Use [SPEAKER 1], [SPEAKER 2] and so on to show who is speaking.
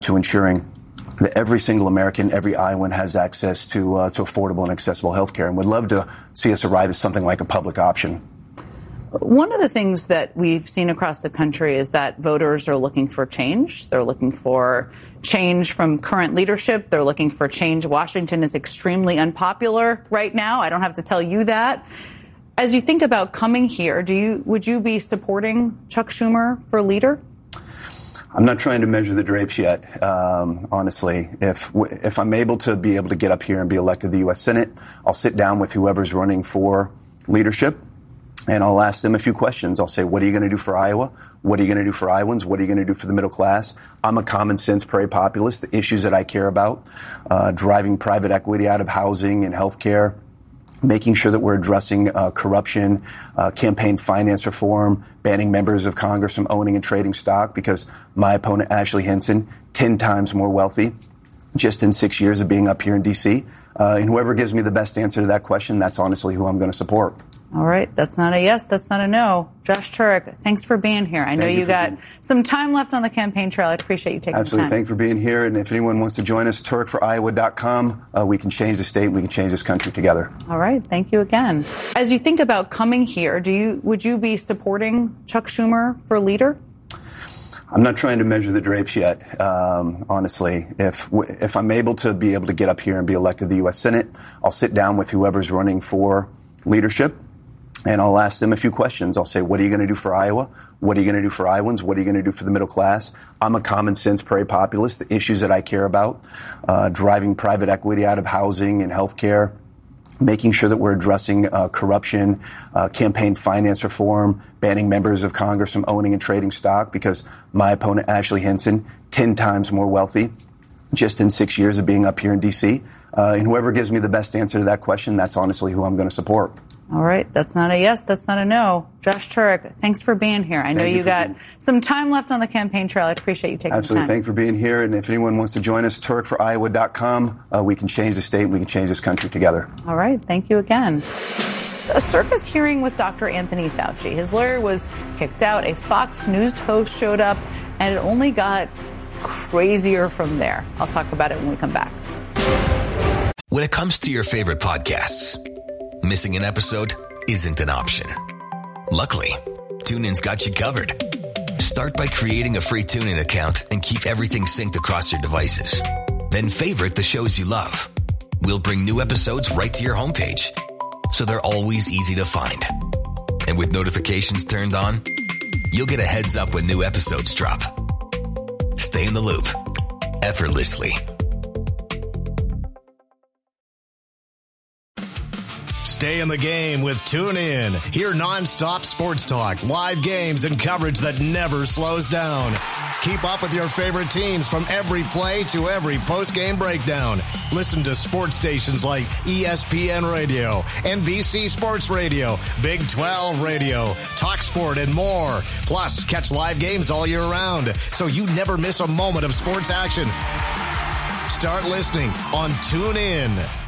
[SPEAKER 1] to ensuring that every single American, every Iowan has access to affordable and accessible health care, and would love to see us arrive at something like a public option.
[SPEAKER 2] One of the things that we've seen across the country is that voters are looking for change. They're looking for change from current leadership. They're looking for change. Washington is extremely unpopular right now. I don't have to tell you that. As you think about coming here, would you be supporting Chuck Schumer for leader?
[SPEAKER 1] I'm not trying to measure the drapes yet, honestly. If I'm able to get up here and be elected to the U.S. Senate, I'll sit down with whoever's running for leadership, and I'll ask them a few questions. I'll say, what are you going to do for Iowa? What are you going to do for Iowans? What are you going to do for the middle class? I'm a common sense prairie populist. The issues that I care about, driving private equity out of housing and healthcare, making sure that we're addressing corruption, campaign finance reform, banning members of Congress from owning and trading stock, because my opponent, Ashley Hinson, 10 times more wealthy just in 6 years of being up here in D.C. And whoever gives me the best answer to that question, that's honestly who I'm going to support.
[SPEAKER 2] All right. That's not a yes. That's not a no. Josh Turek, thanks for being here. I know you got some time left on the campaign trail. I appreciate you taking the time.
[SPEAKER 1] Absolutely. Thanks for being here. And if anyone wants to join us, TurekForIowa.com. We can change the state. We can change this country together.
[SPEAKER 2] All right. Thank you again. As you think about coming here, would you be supporting Chuck Schumer for leader?
[SPEAKER 1] I'm not trying to measure the drapes yet, honestly. If I'm able to get up here and be elected to the U.S. Senate, I'll sit down with whoever's running for leadership, and I'll ask them a few questions. I'll say, what are you going to do for Iowa? What are you going to do for Iowans? What are you going to do for the middle class? I'm a common sense prairie populist. The issues that I care about, driving private equity out of housing and healthcare, making sure that we're addressing corruption, campaign finance reform, banning members of Congress from owning and trading stock, because my opponent, Ashley Hinson, 10 times more wealthy just in 6 years of being up here in D.C. And whoever gives me the best answer to that question, that's honestly who I'm going to support.
[SPEAKER 2] All right. That's not a yes. That's not a no. Josh Turek, thanks for being here. I know you got some time left on the campaign trail. I appreciate you taking the time.
[SPEAKER 1] Absolutely. Thanks for being here. And if anyone wants to join us, TurekForIowa.com. We can change the state. We can change this country together.
[SPEAKER 2] All right. Thank you again. A circus hearing with Dr. Anthony Fauci. His lawyer was kicked out. A Fox News host showed up, and it only got crazier from there. I'll talk about it when we come back.
[SPEAKER 3] When it comes to your favorite podcasts, missing an episode isn't an option. Luckily, TuneIn's got you covered. Start by creating a free TuneIn account and keep everything synced across your devices. Then favorite the shows you love. We'll bring new episodes right to your homepage, so they're always easy to find. And with notifications turned on, you'll get a heads up when new episodes drop. Stay in the loop effortlessly.
[SPEAKER 4] Stay in the game with TuneIn. Hear nonstop sports talk, live games, and coverage that never slows down. Keep up with your favorite teams from every play to every post-game breakdown. Listen to sports stations like ESPN Radio, NBC Sports Radio, Big 12 Radio, TalkSport, and more. Plus, catch live games all year round, so you never miss a moment of sports action. Start listening on TuneIn.